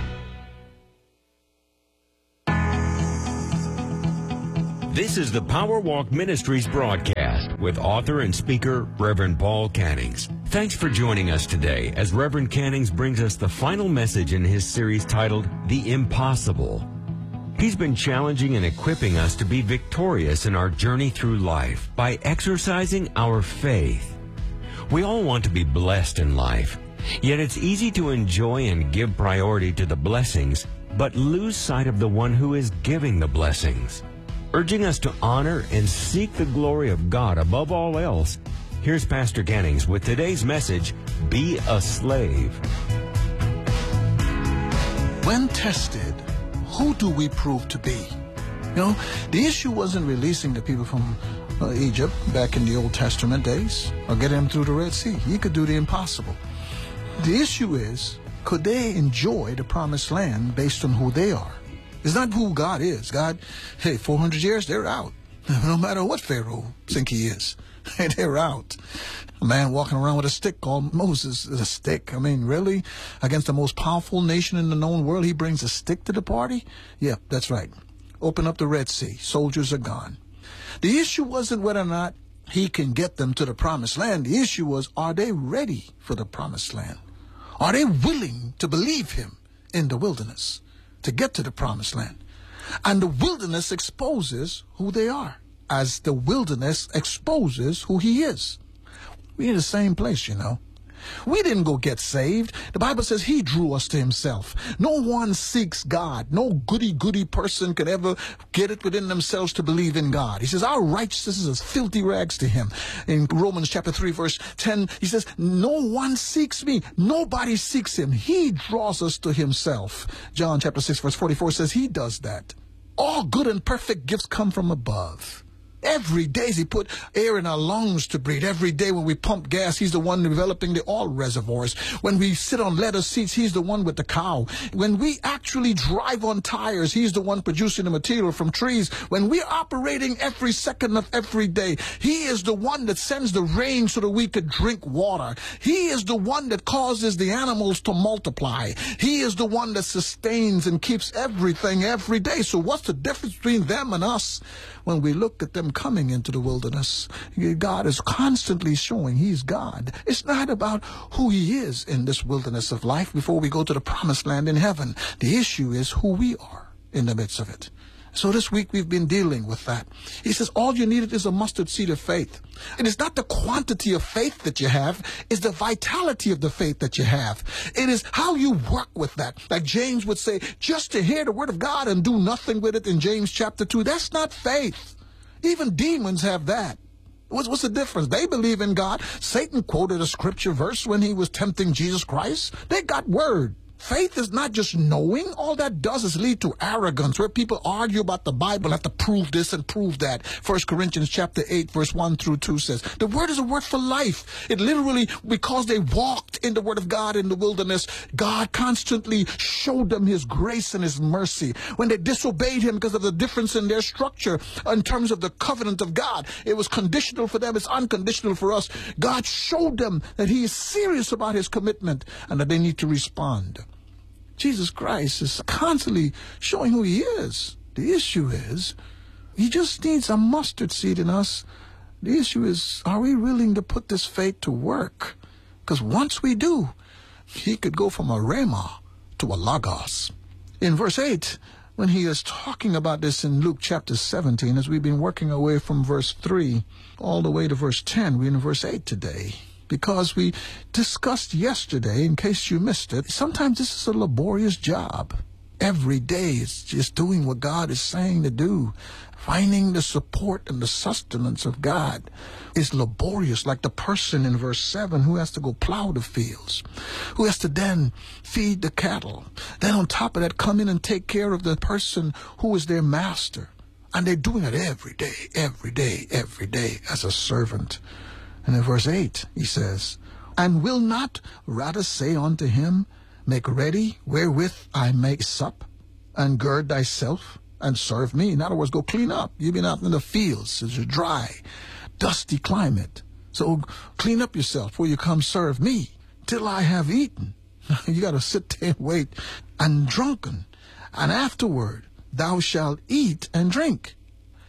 This is the Power Walk Ministries broadcast with author and speaker Reverend Paul Cannings. Thanks for joining us today as Reverend Cannings brings us the final message in his series titled The Impossible. He's been challenging and equipping us to be victorious in our journey through life by exercising our faith. We all want to be blessed in life, yet it's easy to enjoy and give priority to the blessings, but lose sight of the one who is giving the blessings. Urging us to honor and seek the glory of God above all else, here's Pastor Cannings with today's message, Be a Slave. When tested, who do we prove to be? You know, the issue wasn't releasing the people from uh, Egypt back in the Old Testament days or getting them through the Red Sea. He could do the impossible. The issue is, could they enjoy the promised land based on who they are? It's not who God is. God, hey, four hundred years, they're out. No matter what Pharaoh think he is, they're out. A man walking around with a stick called Moses is a stick. I mean, really? Against the most powerful nation in the known world, he brings a stick to the party? Yeah, that's right. Open up the Red Sea. Soldiers are gone. The issue wasn't whether or not he can get them to the promised land. The issue was, are they ready for the promised land? Are they willing to believe him in the wilderness to get to the promised land? And the wilderness exposes who they are, as the wilderness exposes who he is. We're in the same place, you know. We didn't go get saved. The Bible says he drew us to himself. No one seeks God. No goody-goody person could ever get it within themselves to believe in God. He says our righteousness is as filthy rags to him. In Romans chapter three, verse ten, he says, no one seeks me. Nobody seeks him. He draws us to himself. John chapter six, verse forty-four says he does that. All good and perfect gifts come from above. Every day he put air in our lungs to breathe. Every day when we pump gas, he's the one developing the oil reservoirs. When we sit on leather seats, he's the one with the cow. When we actually drive on tires, he's the one producing the material from trees. When we're operating every second of every day, he is the one that sends the rain so that we could drink water. He is the one that causes the animals to multiply. He is the one that sustains and keeps everything every day. So what's the difference between them and us? When we look at them coming into the wilderness, God is constantly showing he's God. It's not about who he is in this wilderness of life before we go to the promised land in heaven. The issue is who we are in the midst of it. So this week we've been dealing with that. He says all you needed is a mustard seed of faith. It is not the quantity of faith that you have, it's the vitality of the faith that you have. It is how you work with that. Like James would say, just to hear the word of God and do nothing with it in James chapter two, that's not faith. Even demons have that. What's, what's the difference? They believe in God. Satan quoted a scripture verse when he was tempting Jesus Christ. They got word. Faith is not just knowing. All that does is lead to arrogance, where people argue about the Bible, have to prove this and prove that. First Corinthians chapter eight, verse one through two says, the word is a word for life. It literally, because they walked in the word of God in the wilderness, God constantly showed them his grace and his mercy. When they disobeyed him because of the difference in their structure in terms of the covenant of God, it was conditional for them, it's unconditional for us. God showed them that he is serious about his commitment and that they need to respond. Jesus Christ is constantly showing who he is. The issue is, he just needs a mustard seed in us. The issue is, are we willing to put this faith to work? Because once we do, he could go from a rhema to a logos. In verse eight, when he is talking about this in Luke chapter seventeen, as we've been working our way from verse three all the way to verse ten, we're in verse eight today. Because we discussed yesterday, in case you missed it, sometimes this is a laborious job. Every day is just doing what God is saying to do. Finding the support and the sustenance of God is laborious, like the person in verse seven who has to go plow the fields, who has to then feed the cattle. Then on top of that, come in and take care of the person who is their master. And they're doing it every day, every day, every day as a servant. And in verse eight, he says, and will not rather say unto him, make ready wherewith I may sup, and gird thyself, and serve me. In other words, go clean up. You've been out in the fields. It's a dry, dusty climate. So clean up yourself before you come serve me till I have eaten. You got to sit there and wait, and drunken. And afterward, thou shalt eat and drink.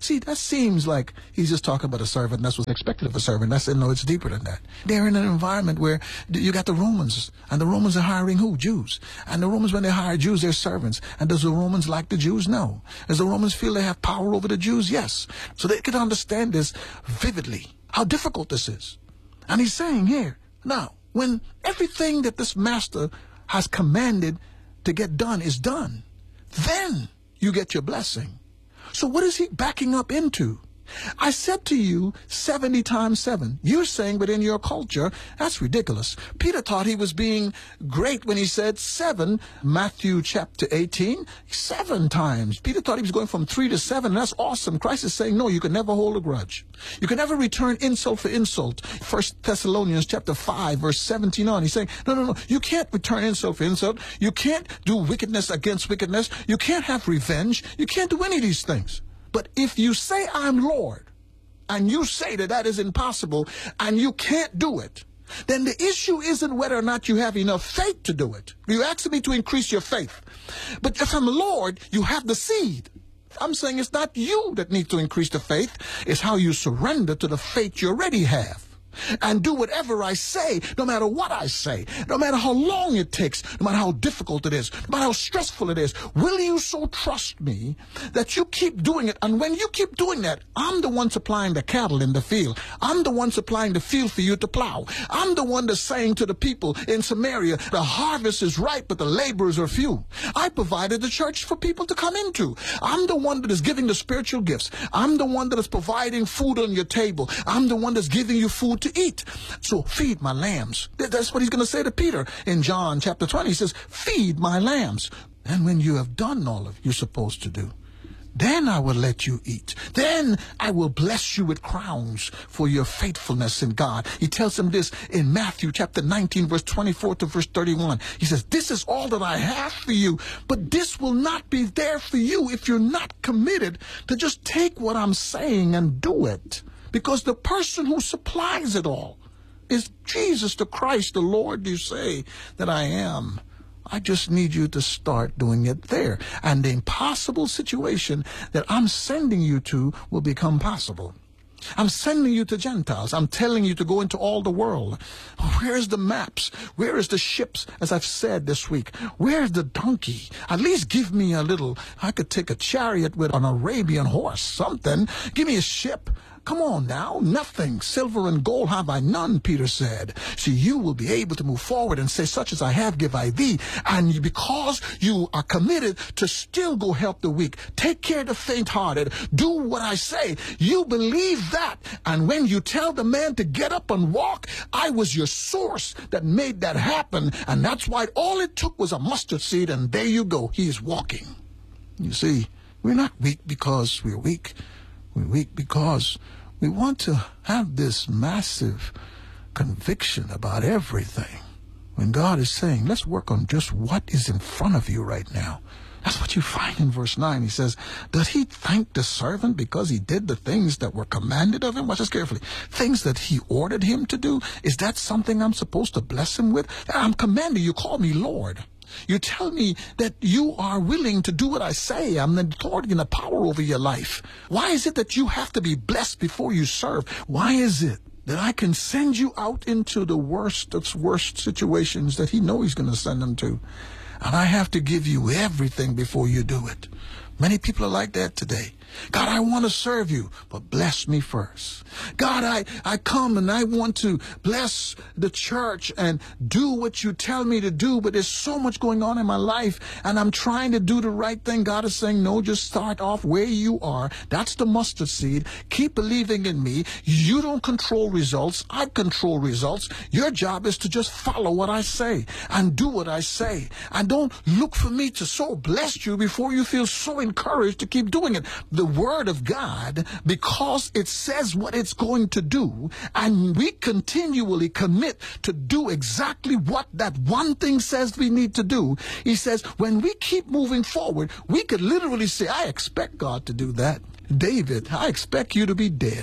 See, that seems like he's just talking about a servant. That's what's expected of a servant. I said, no, it's deeper than that. They're in an environment where you got the Romans, and the Romans are hiring who? Jews. And the Romans, when they hire Jews, they're servants. And does the Romans like the Jews? No. Does the Romans feel they have power over the Jews? Yes. So they can understand this vividly, how difficult this is. And he's saying here, now, when everything that this master has commanded to get done is done, then you get your blessing. So what is he backing up into? I said to you seventy times seven. You're saying, but in your culture, that's ridiculous. Peter thought he was being great when he said seven, Matthew chapter eighteen, seven times. Peter thought he was going from three to seven, and that's awesome. Christ is saying, no, you can never hold a grudge. You can never return insult for insult. First Thessalonians chapter five, verse seventeen on. He's saying, no, no, no, you can't return insult for insult. You can't do wickedness against wickedness. You can't have revenge. You can't do any of these things. But if you say I'm Lord, and you say that that is impossible, and you can't do it, then the issue isn't whether or not you have enough faith to do it. You asked me to increase your faith. But if I'm Lord, you have the seed. I'm saying it's not you that need to increase the faith. It's how you surrender to the faith you already have. And do whatever I say, no matter what I say, no matter how long it takes, no matter how difficult it is, no matter how stressful it is. Will you so trust me that you keep doing it? And when you keep doing that, I'm the one supplying the cattle in the field. I'm the one supplying the field for you to plow. I'm the one that's saying to the people in Samaria, the harvest is ripe, but the laborers are few. I provided the church for people to come into. I'm the one that is giving the spiritual gifts. I'm the one that is providing food on your table. I'm the one that's giving you food to eat. So feed my lambs. That's what he's going to say to Peter in John chapter twenty. He says, feed my lambs. And when you have done all of you're supposed to do, then I will let you eat. Then I will bless you with crowns for your faithfulness in God. He tells him this in Matthew chapter nineteen, verse twenty-four to verse thirty-one. He says, this is all that I have for you, but this will not be there for you if you're not committed to just take what I'm saying and do it. Because the person who supplies it all is Jesus the Christ, the Lord you say that I am. I just need you to start doing it there. And the impossible situation that I'm sending you to will become possible. I'm sending you to Gentiles. I'm telling you to go into all the world. Where's the maps? Where is the ships, as I've said this week? Where's the donkey? At least give me a little, I could take a chariot with an Arabian horse, something. Give me a ship. Come on now, nothing. Silver and gold have I none, Peter said. So you will be able to move forward and say, such as I have, give I thee. And because you are committed to still go help the weak, take care of the faint-hearted, do what I say, you believe that. And when you tell the man to get up and walk, I was your source that made that happen. And that's why all it took was a mustard seed, and there you go. He is walking. You see, we're not weak because we're weak. We're weak because we want to have this massive conviction about everything. When God is saying, let's work on just what is in front of you right now. That's what you find in verse nine. He says, does he thank the servant because he did the things that were commanded of him? Watch this carefully. Things that he ordered him to do. Is that something I'm supposed to bless him with? I'm commanding you. Call me Lord. You tell me that you are willing to do what I say. I'm the authority and the power over your life. Why is it that you have to be blessed before you serve? Why is it that I can send you out into the worst of worst situations that he knows he's going to send them to? And I have to give you everything before you do it. Many people are like that today. God, I want to serve you, but bless me first. God, I, I come and I want to bless the church and do what you tell me to do, but there's so much going on in my life and I'm trying to do the right thing. God is saying, no, just start off where you are. That's the mustard seed. Keep believing in me. You don't control results. I control results. Your job is to just follow what I say and do what I say. And don't look for me to so bless you before you feel so encouraged to keep doing it. The Word of God, because it says what it's going to do, and we continually commit to do exactly what that one thing says we need to do. He says, when we keep moving forward, we could literally say, I expect God to do that. David, I expect you to be dead.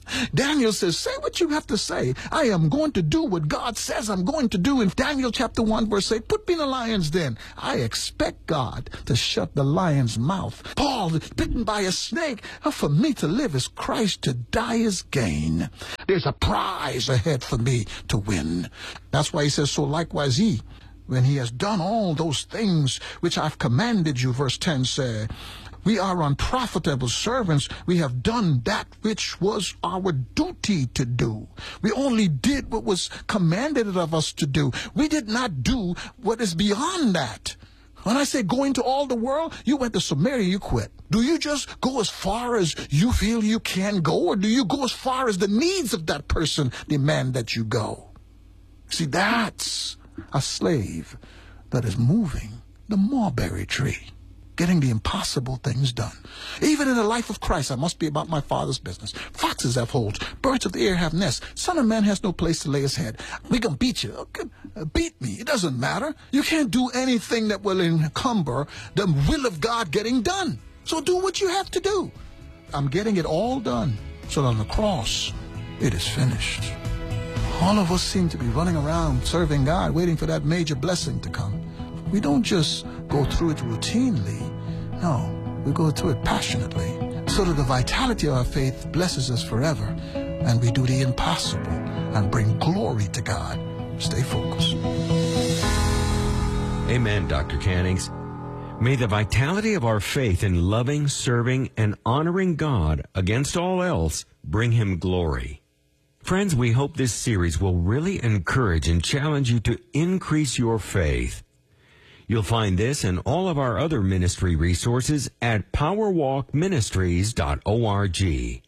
Daniel says, say what you have to say. I am going to do what God says I'm going to do. In Daniel chapter one, verse eight, put me in the lion's den. I expect God to shut the lion's mouth. Paul, bitten by a snake. For me to live is Christ, to die is gain. There's a prize ahead for me to win. That's why he says, so likewise ye, when he has done all those things which I've commanded you, verse ten says, we are unprofitable servants. We have done that which was our duty to do. We only did what was commanded of us to do. We did not do what is beyond that. When I say go into all the world, you went to Samaria, you quit. Do you just go as far as you feel you can go, or do you go as far as the needs of that person demand that you go? See, that's a slave that is moving the mulberry tree, getting the impossible things done. Even in the life of Christ, I must be about my Father's business. Foxes have holes, birds of the air have nests. Son of man has no place to lay his head. We gonna beat you. Okay, beat me. It doesn't matter. You can't do anything that will encumber the will of God getting done. So do what you have to do. I'm getting it all done, so that on the cross, it is finished. All of us seem to be running around serving God, waiting for that major blessing to come. We don't just go through it routinely. No, we go through it passionately, so that the vitality of our faith blesses us forever, and we do the impossible and bring glory to God. Stay focused. Amen, Doctor Cannings. May the vitality of our faith in loving, serving, and honoring God against all else bring him glory. Friends, we hope this series will really encourage and challenge you to increase your faith. You'll find this and all of our other ministry resources at power walk ministries dot org.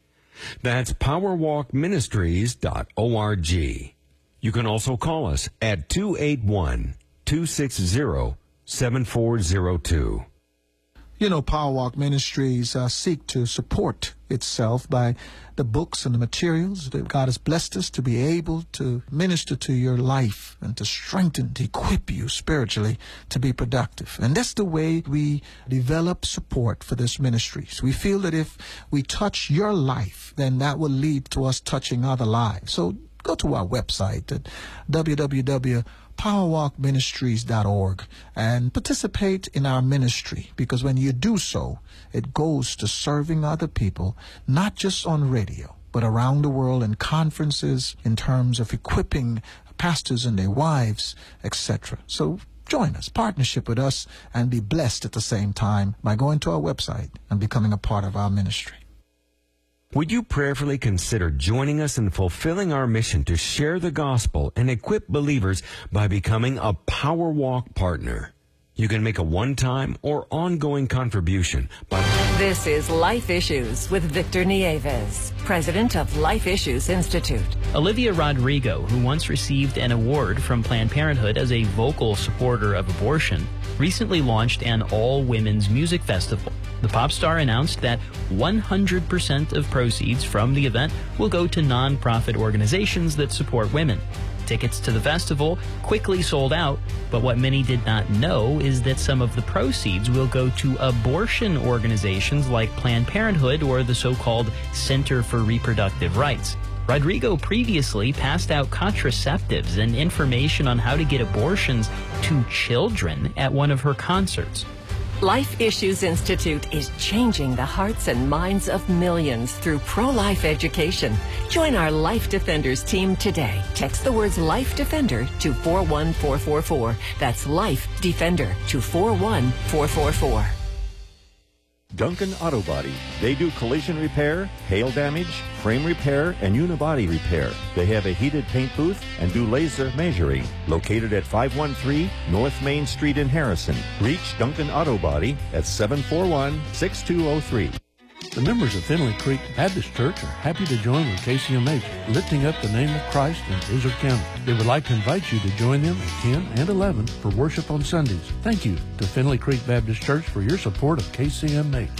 That's power walk ministries dot org. You can also call us at two eight one, two six zero, seven four zero two. You know, Powerwalk Ministries uh, seek to support itself by the books and the materials that God has blessed us to be able to minister to your life and to strengthen, to equip you spiritually to be productive. And that's the way we develop support for this ministry. So we feel that if we touch your life, then that will lead to us touching other lives. So go to our website at w w w dot power walk ministries dot org and participate in our ministry, because when you do so, it goes to serving other people, not just on radio, but around the world in conferences, in terms of equipping pastors and their wives, et cetera. So join us, partnership with us, and be blessed at the same time by going to our website and becoming a part of our ministry. Would you prayerfully consider joining us in fulfilling our mission to share the gospel and equip believers by becoming a Power Walk partner? You can make a one-time or ongoing contribution by... This is Life Issues with Victor Nieves, president of Life Issues Institute. Olivia Rodrigo, who once received an award from Planned Parenthood as a vocal supporter of abortion, recently launched an all-women's music festival. The pop star announced that one hundred percent of proceeds from the event will go to non-profit organizations that support women. Tickets to the festival quickly sold out, but what many did not know is that some of the proceeds will go to abortion organizations like Planned Parenthood or the so-called Center for Reproductive Rights. Rodrigo previously passed out contraceptives and information on how to get abortions to children at one of her concerts. Life Issues Institute is changing the hearts and minds of millions through pro-life education. Join our Life Defenders team today. Text the words Life Defender to four one four four four. That's Life Defender to four one four four four. Duncan Auto Body. They do collision repair, hail damage, frame repair, and unibody repair. They have a heated paint booth and do laser measuring. Located at five one three North Main Street in Harrison. Reach Duncan Auto Body at seven four one, six two zero three. The members of Finley Creek Baptist Church are happy to join with K C M H, lifting up the name of Christ in Izard County. They would like to invite you to join them at ten and eleven for worship on Sundays. Thank you to Finley Creek Baptist Church for your support of K C M H.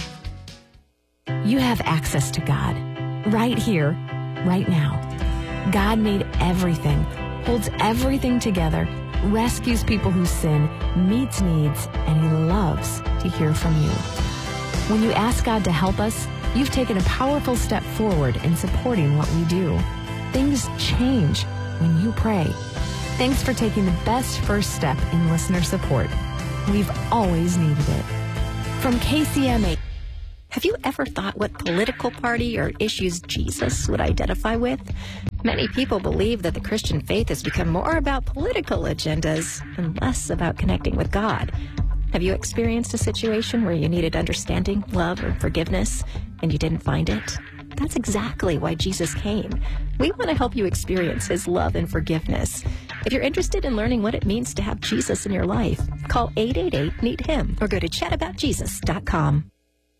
You have access to God right here, right now. God made everything, holds everything together, rescues people who sin, meets needs, and He loves to hear from you. When you ask God to help us, You've taken a powerful step forward in supporting what we do. Things change when you pray. Thanks for taking the best first step in listener support. We've always needed it. From K C M A. Have you ever thought what political party or issues Jesus would identify with? Many people believe that the Christian faith has become more about political agendas and less about connecting with God. Have you experienced a situation where you needed understanding, love, or forgiveness, and you didn't find it? That's exactly why Jesus came. We want to help you experience his love and forgiveness. If you're interested in learning what it means to have Jesus in your life, call eight eight eight, meet him or go to chat about jesus dot com.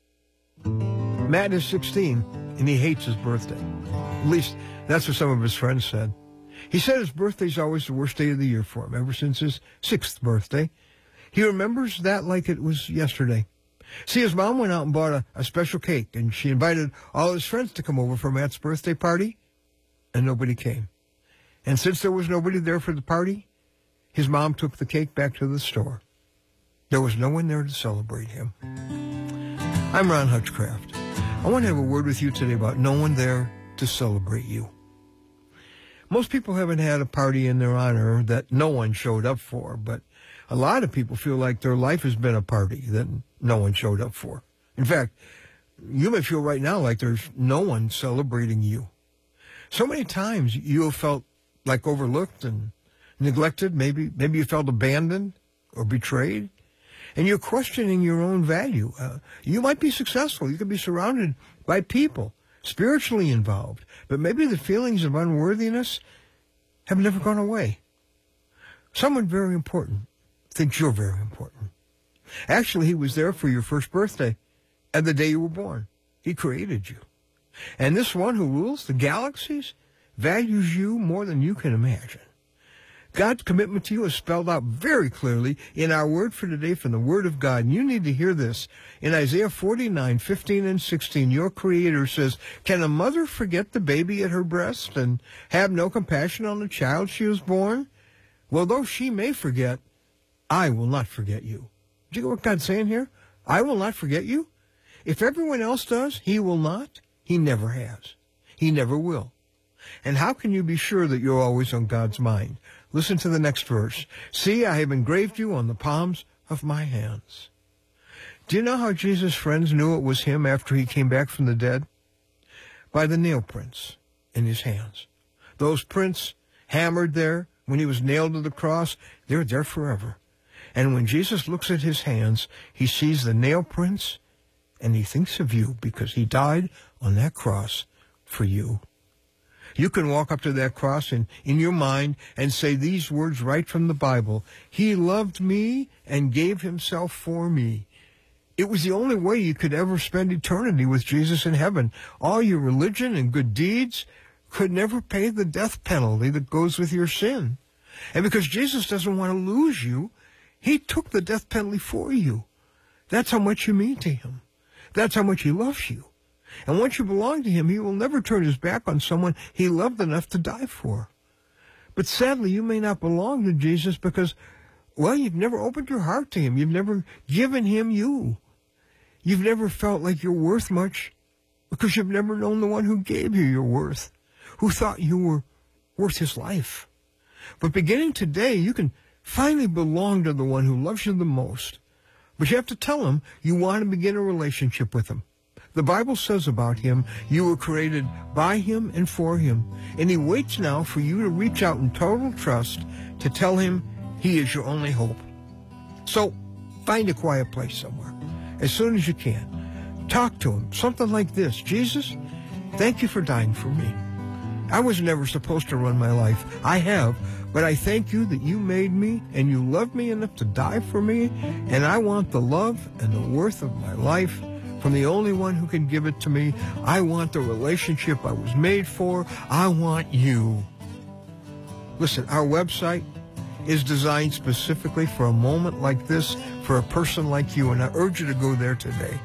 Matt is sixteen, and he hates his birthday. At least, that's what some of his friends said. He said his birthday's always the worst day of the year for him, ever since his sixth birthday. He remembers that like it was yesterday. See, his mom went out and bought a, a special cake, and she invited all his friends to come over for Matt's birthday party, and nobody came. And since there was nobody there for the party, his mom took the cake back to the store. There was no one there to celebrate him. I'm Ron Hutchcraft. I want to have a word with you today about no one there to celebrate you. Most people haven't had a party in their honor that no one showed up for, but a lot of people feel like their life has been a party that no one showed up for. In fact, you may feel right now like there's no one celebrating you. So many times you have felt like overlooked and neglected. Maybe, maybe you felt abandoned or betrayed. And you're questioning your own value. Uh, you might be successful. You could be surrounded by people, spiritually involved. But maybe the feelings of unworthiness have never gone away. Someone very important thinks you're very important. Actually, he was there for your first birthday and the day you were born. He created you. And this one who rules the galaxies values you more than you can imagine. God's commitment to you is spelled out very clearly in our word for today from the Word of God. And you need to hear this. In Isaiah forty-nine, fifteen and sixteen, your Creator says, "Can a mother forget the baby at her breast and have no compassion on the child she was born? Well, though she may forget, I will not forget you." Do you get what God's saying here? I will not forget you. If everyone else does, he will not. He never has. He never will. And how can you be sure that you're always on God's mind? Listen to the next verse. "See, I have engraved you on the palms of my hands." Do you know how Jesus' friends knew it was him after he came back from the dead? By the nail prints in his hands. Those prints hammered there when he was nailed to the cross, they're there forever. And when Jesus looks at his hands, he sees the nail prints and he thinks of you because he died on that cross for you. You can walk up to that cross in, in your mind and say these words right from the Bible. He loved me and gave himself for me. It was the only way you could ever spend eternity with Jesus in heaven. All your religion and good deeds could never pay the death penalty that goes with your sin. And because Jesus doesn't want to lose you, he took the death penalty for you. That's how much you mean to him. That's how much he loves you. And once you belong to him, he will never turn his back on someone he loved enough to die for. But sadly, you may not belong to Jesus because, well, you've never opened your heart to him. You've never given him you. You've never felt like you're worth much because you've never known the one who gave you your worth, who thought you were worth his life. But beginning today, you can finally belong to the one who loves you the most. But you have to tell him you want to begin a relationship with him. The Bible says about him, you were created by him and for him. And he waits now for you to reach out in total trust to tell him he is your only hope. So find a quiet place somewhere as soon as you can. Talk to him, something like this. "Jesus, thank you for dying for me. I was never supposed to run my life. I have, but I thank you that you made me and you loved me enough to die for me. And I want the love and the worth of my life from the only one who can give it to me. I want the relationship I was made for. I want you." Listen, our website is designed specifically for a moment like this, for a person like you, and I urge you to go there today.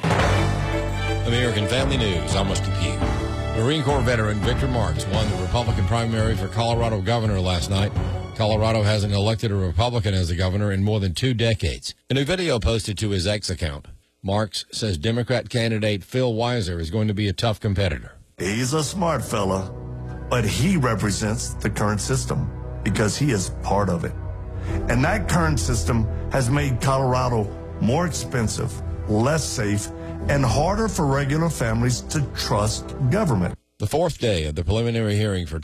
American Family News, almost compute. Marine Corps veteran Victor Marks won the Republican primary for Colorado governor last night. Colorado hasn't elected a Republican as the governor in more than two decades. In a video posted to his X account, Marks says Democrat candidate Phil Weiser is going to be a tough competitor. He's a smart fella, but he represents the current system because he is part of it. And that current system has made Colorado more expensive, less safe, and harder for regular families to trust government. The fourth day of the preliminary hearing for